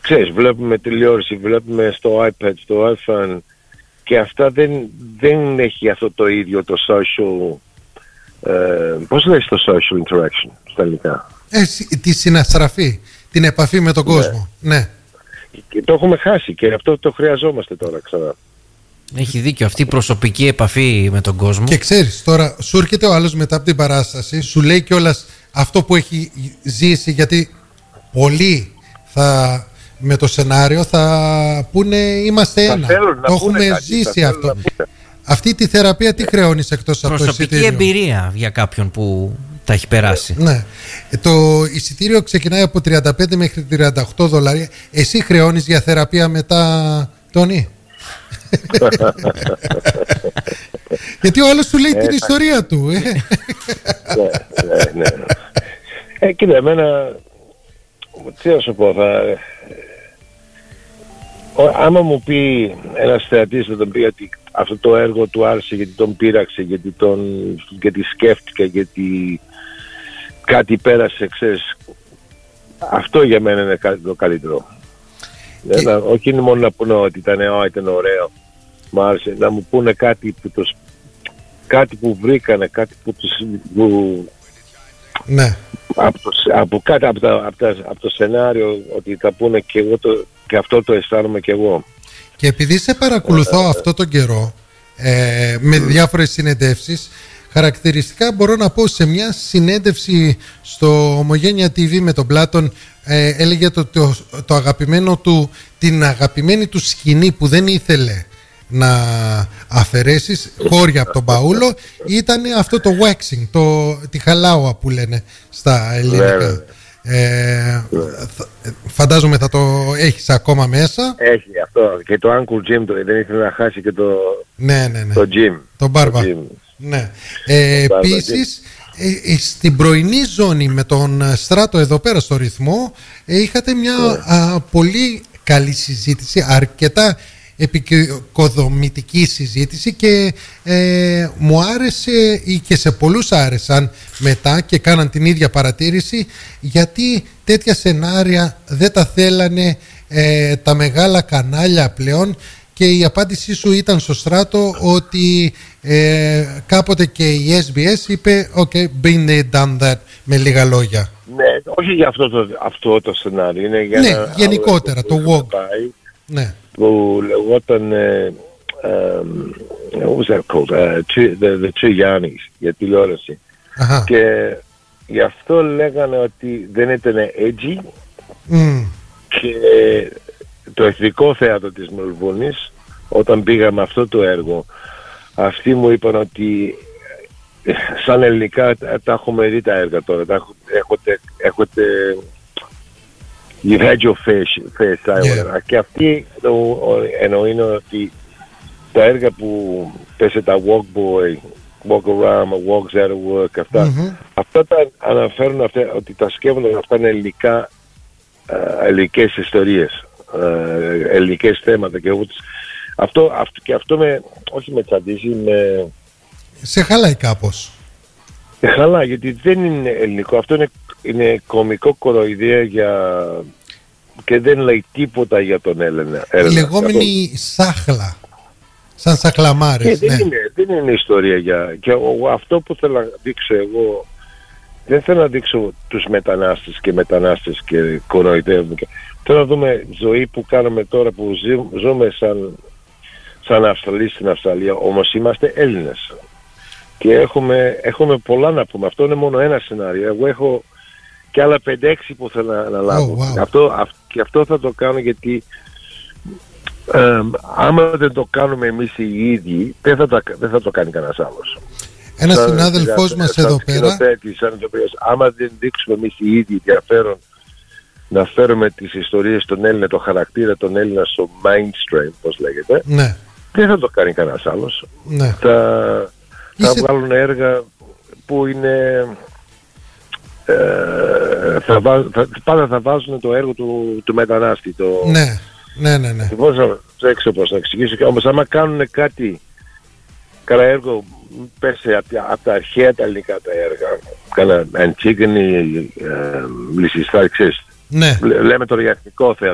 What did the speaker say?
ξέρεις, βλέπουμε τηλεόραση, βλέπουμε στο iPad, στο iPhone και αυτά δεν έχει αυτό το ίδιο το social, πώς λέει το social interaction στα ελληνικά? Τη συναστραφή, την επαφή με τον κόσμο. Ναι. Και το έχουμε χάσει και αυτό το χρειαζόμαστε τώρα ξανά. Έχει δίκιο, αυτή η προσωπική επαφή με τον κόσμο. Και ξέρεις, τώρα σου έρχεται ο άλλος μετά από την παράσταση, σου λέει κιόλας αυτό που έχει ζήσει, γιατί πολλοί με το σενάριο θα πούνε είμαστε ένα. Το έχουμε ζήσει αυτό. Αυτή τη θεραπεία τι χρεώνεις εκτός από το εισιτήριο? Προσωπική εμπειρία για κάποιον που τα έχει περάσει. Ναι. Το εισιτήριο ξεκινάει από 35 μέχρι $38. Εσύ χρεώνεις για θεραπεία μετά, Τόνι? Γιατί ο άλλος σου λέει την ιστορία του. Ναι. Κοίτα, εμένα τι να σου πω, άμα μου πει ένας θεατής, θα τον πει ότι αυτό το έργο του άρεσε, γιατί τον πείραξε, γιατί σκέφτηκε, γιατί κάτι πέρασε, ξέρεις, αυτό για μένα είναι το καλύτερο. Όχι είναι μόνο να πούνε ότι ήταν ωραίο, μου άρεσε, να μου πούνε κάτι που βρήκανε, κάτι που ναι. από το σενάριο, ότι θα πούνε και αυτό το αισθάνομαι και εγώ. Και επειδή σε παρακολουθώ αυτό τον καιρό με διάφορες συνεντεύσεις, χαρακτηριστικά μπορώ να πω, σε μια συνέντευξη στο Ομογένεια TV με τον Πλάτων, έλεγε το αγαπημένο του, την αγαπημένη του σκηνή που δεν ήθελε να αφαιρέσεις χώρια από τον Παούλο, ήταν αυτό το waxing, τη χαλάουα που λένε στα ελληνικά. Φαντάζομαι θα το έχεις ακόμα μέσα. Έχει αυτό και το Uncle Jim, δεν ήθελε να χάσει και το το Jim, το Μπάρμπα. Ναι. Επίσης στην πρωινή ζώνη με τον Στράτο εδώ πέρα στο Ρυθμό είχατε μια πολύ καλή συζήτηση, αρκετά επικοδομητική συζήτηση, και μου άρεσε, ή και σε πολλούς άρεσαν μετά και κάναν την ίδια παρατήρηση, γιατί τέτοια σενάρια δεν τα θέλανε τα μεγάλα κανάλια πλέον, και η απάντησή σου ήταν στο Στράτο ότι κάποτε και η SBS είπε OK, been there, done that, με λίγα λόγια. Ναι, όχι για αυτό το σενάριο, είναι για γενικότερα το WOG. Ναι. Που λεγόταν what was that called? The Two Yannis, για τηλεόραση. Και γι' αυτό λέγανε ότι δεν ήταν edgy, και το Εθνικό Θέατρο της Μελβούρνης, όταν πήγαμε αυτό το έργο, αυτοί μου είπαν ότι σαν ελληνικά τα έχουμε δει τα έργα τώρα, έχετε you've had your fair say, και αυτοί εννοούν ότι τα έργα που πέσε τα Walk Boy, Walk Around, Walks Out of Work, αυτά τα αναφέρουν, ότι τα σκέφτονται, αυτά είναι ελληνικές ιστορίες, ελληνικές θέματα, και αυτό όχι με τσαντίζει, σε χαλάει κάπως. Χαλάει, γιατί δεν είναι ελληνικό, αυτό είναι κωμικό κοροϊδία και δεν λέει τίποτα για τον Έλληνα. Η λεγόμενη σάχλα, σαν σαχλαμάρες. Δεν είναι ιστορία και αυτό που θέλω να δείξω εγώ, δεν θέλω να δείξω τους μετανάστες και κοροϊδεύουμε. Θέλω να δούμε ζωή που κάνουμε τώρα, που ζούμε σαν Αυστραλοί στην Αυστραλία, όμως είμαστε Έλληνες. Και έχουμε πολλά να πούμε. Αυτό είναι μόνο ένα σενάριο. Εγώ έχω και άλλα 5-6 που θέλω να λάβω. Και αυτό θα το κάνω, γιατί άμα δεν το κάνουμε εμείς οι ίδιοι, δεν θα το κάνει κανένας άλλος. Ένας συνάδελφός μας εδώ πέρα, άμα δεν δείξουμε εμείς οι ίδιοι ενδιαφέρον να φέρουμε τις ιστορίες των Έλληνα, το χαρακτήρα των Έλληνα στο mainstream, πώς λέγεται, ναι, δεν θα το κάνει κανένας άλλος. Ναι. Θα βγάλουν έργα που είναι πάντα θα βάζουν το έργο του μετανάστη. Ναι. Δεν ξέρω πώς να εξηγήσω. Όμως άμα κάνουν καλά έργο, πέσει από τα αρχαία τα ελληνικά τα έργα, κάνα Αντίγονη, Λυσιστά, ξέρεις. Ναι. Λέμε τώρα για εθνικό θέατρο,